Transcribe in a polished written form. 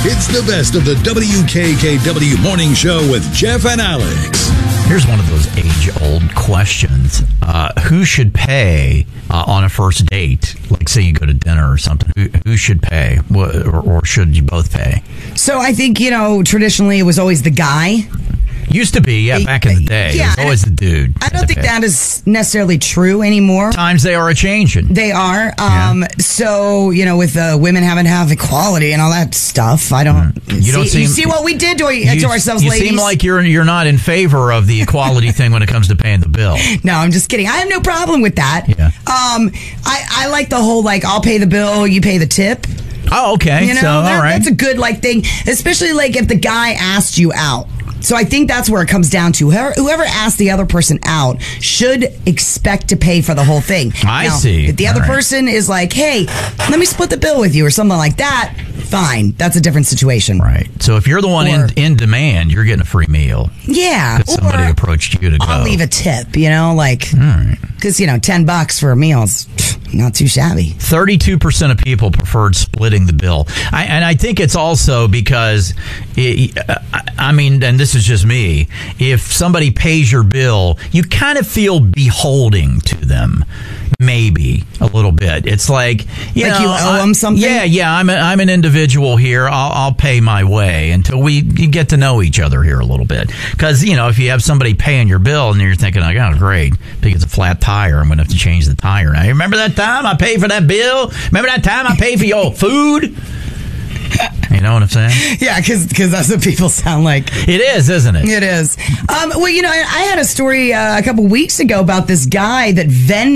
It's the best of the WKKW Morning Show with Jeff and Alex. Here's one of those age-old questions. Who should pay on a first date? Like, say you go to dinner or something. Who should pay? Or should you both pay? So I think, traditionally it was always the guy. Used to be, back in the day. Yeah, it was always the dude. I don't think that is necessarily true anymore. Times they are a-changing. They are. So, with women having to have equality and all that stuff, I don't... You see what we did to ourselves, ladies? You seem like you're not in favor of the equality thing when it comes to paying the bill. No, I'm just kidding. I have no problem with that. Yeah. I like the whole, I'll pay the bill, you pay the tip. Oh, okay. All right. That's a good, thing, especially, if the guy asked you out. So I think that's where it comes down to. Whoever asked the other person out should expect to pay for the whole thing. I see. If the other person is like, hey, let me split the bill with you or something like that, fine. That's a different situation. Right. So if you're the one in demand, you're getting a free meal. Yeah. Because somebody approached you to go. I'll leave a tip, because, $10 for a meal is not too shabby. 32% of people preferred splitting the bill. And I think it's also because, and this is just me, if somebody pays your bill, you kind of feel beholding to them. Maybe a little bit. It's like, you owe them something. Yeah. I'm an individual here. I'll pay my way until we get to know each other here a little bit. Because if you have somebody paying your bill and you're thinking, oh great, because it's a flat tire, I'm going to have to change the tire. Now, remember that time I paid for that bill? Remember that time I paid for your food? You know what I'm saying? Yeah, because that's what people sound like. It is, isn't it? It is. I had a story a couple weeks ago about this guy that